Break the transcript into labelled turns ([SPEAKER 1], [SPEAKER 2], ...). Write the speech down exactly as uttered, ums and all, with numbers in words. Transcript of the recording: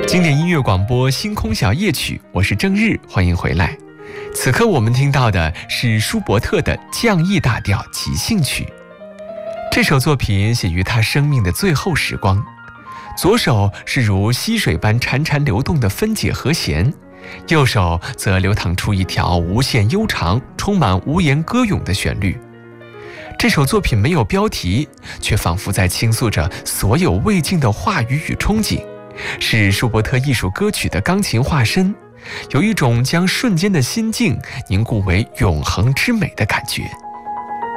[SPEAKER 1] 经典音乐广播《星空小夜曲》，我是郑日，欢迎回来。此刻我们听到的是舒伯特的降 E 大调即兴曲。这首作品写于他生命的最后时光，左手是如溪水般潺潺流动的分解和弦，右手则流淌出一条无限悠长、充满无言歌咏的旋律。这首作品没有标题，却仿佛在倾诉着所有未尽的话语与憧憬，是舒伯特艺术歌曲的钢琴化身，有一种将瞬间的心境凝固为永恒之美的感觉。